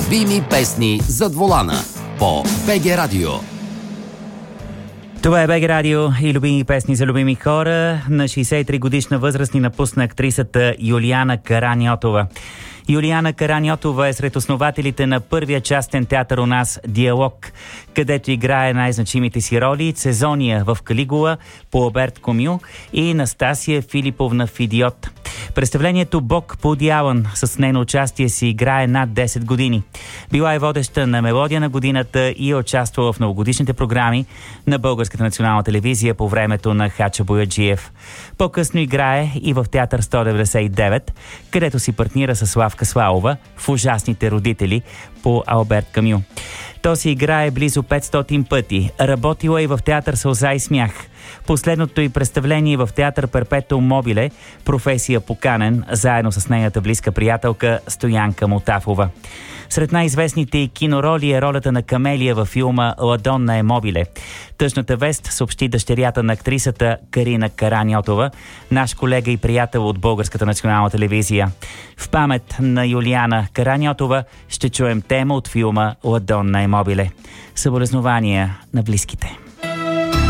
Любими песни зад волана по БГ Радио. Това е БГ Радио и любими песни за любими хора. На 63 годишна възраст ни напусна актрисата Юлиана Караниотова. Юлиана Караниотова е сред основателите на първия частен театър у нас «Диалог», където играе най-значимите си роли Цезония в Калигула по Оберт Комю и Настасия Филиповна в «Идиот». Представлението «Бог по Уди Алън» с нейно участие си играе над 10 години. Била е водеща на Мелодия на годината и е участвала в многогодишните програми на Българската национална телевизия по времето на Хача Бояджиев. По-късно играе и в театър 199, където си партнира с Славка Славова в «Ужасните родители» по Алберт Камю. То си играе близо 500 пъти. Работила и в театър «Сълза и смях». Последното й представление в театър Перпетуум Мобиле, професия поканен, заедно с нейната близка приятелка Стоянка Мотафова. Сред най-известните й кинороли е ролята на Камелия във филма «Ладонна е Мобиле». Тъжната вест съобщи дъщерята на актрисата Карина Караниотова, наш колега и приятел от Българската национална телевизия. В памет на Юлиана Караниотова ще чуем тема от филма «Ладонна е Мобиле». Съболезнования на близките.